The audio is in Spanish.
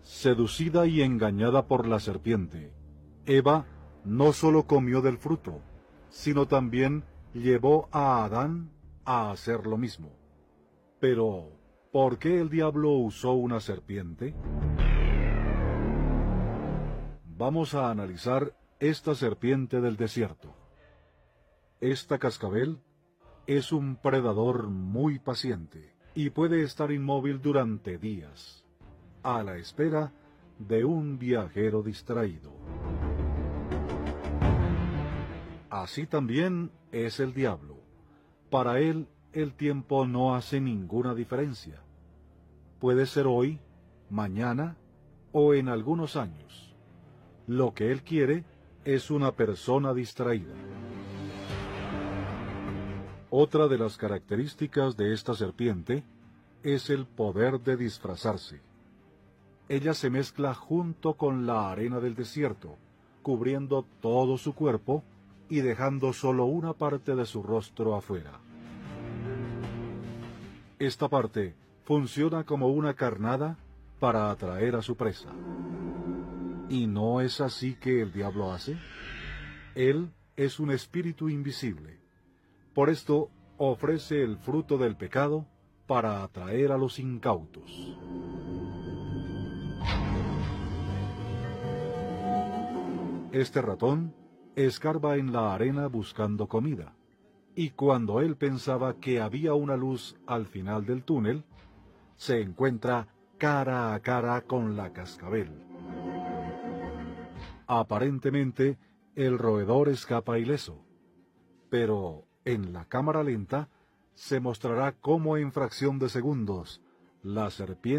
Seducida y engañada por la serpiente, Eva no solo comió del fruto, sino también llevó a Adán a hacer lo mismo. Pero, ¿por qué el diablo usó una serpiente? Vamos a analizar esta serpiente del desierto. Esta cascabel es un predador muy paciente y puede estar inmóvil durante días, a la espera de un viajero distraído. Así también es el diablo. Para él, el tiempo no hace ninguna diferencia. Puede ser hoy, mañana o en algunos años. Lo que él quiere es una persona distraída. Otra de las características de esta serpiente es el poder de disfrazarse. Ella se mezcla junto con la arena del desierto, cubriendo todo su cuerpo y dejando solo una parte de su rostro afuera. Esta parte funciona como una carnada para atraer a su presa. ¿Y no es así que el diablo hace? Él es un espíritu invisible. Por esto ofrece el fruto del pecado para atraer a los incautos. Este ratón escarba en la arena buscando comida, y cuando él pensaba que había una luz al final del túnel, se encuentra cara a cara con la cascabel. Aparentemente, el roedor escapa ileso, pero en la cámara lenta se mostrará cómo en fracción de segundos la serpiente